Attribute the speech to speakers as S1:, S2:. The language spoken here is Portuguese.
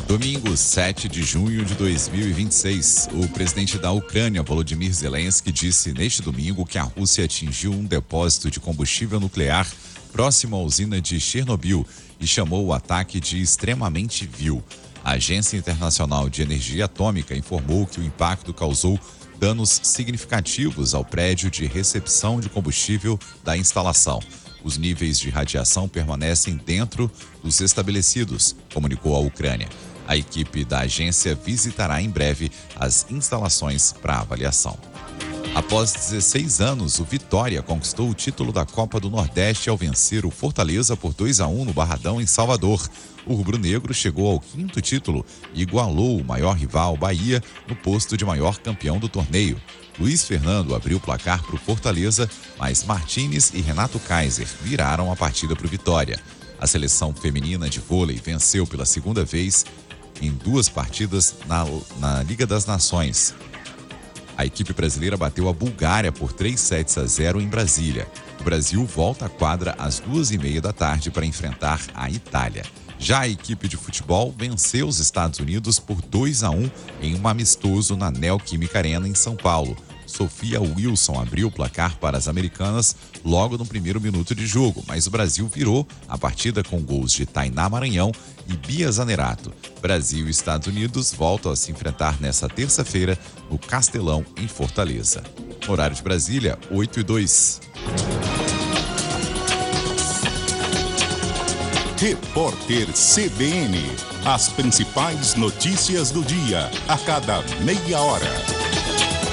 S1: Domingo, 7 de junho de 2026, o presidente da Ucrânia, Volodymyr Zelensky, disse neste domingo que a Rússia atingiu um depósito de combustível nuclear próximo à usina de Chernobyl e chamou o ataque de extremamente vil. A Agência Internacional de Energia Atômica informou que o impacto causou danos significativos ao prédio de recepção de combustível da instalação. Os níveis de radiação permanecem dentro dos estabelecidos, comunicou a Ucrânia. A equipe da agência visitará em breve as instalações para avaliação. Após 16 anos, o Vitória conquistou o título da Copa do Nordeste ao vencer o Fortaleza por 2-1 no Barradão, em Salvador. O rubro-negro chegou ao 5º título e igualou o maior rival, Bahia, no posto de maior campeão do torneio. Luiz Fernando abriu o placar para o Fortaleza, mas Martínez e Renato Kaiser viraram a partida para o Vitória. A seleção feminina de vôlei venceu pela segunda vez em 2 partidas na Liga das Nações. A equipe brasileira bateu a Bulgária por 3-0 em Brasília. O Brasil volta à quadra às 2h30 da tarde para enfrentar a Itália. Já a equipe de futebol venceu os Estados Unidos por 2-1 em um amistoso na Neoquímica Arena, em São Paulo. Sofia Wilson abriu o placar para as americanas logo no primeiro minuto de jogo, mas o Brasil virou a partida com gols de Tainá Maranhão e Bia Zanerato. Brasil e Estados Unidos voltam a se enfrentar nesta terça-feira no Castelão, em Fortaleza. No horário de Brasília, 8h02.
S2: Repórter CBN. As principais notícias do dia, a cada meia hora.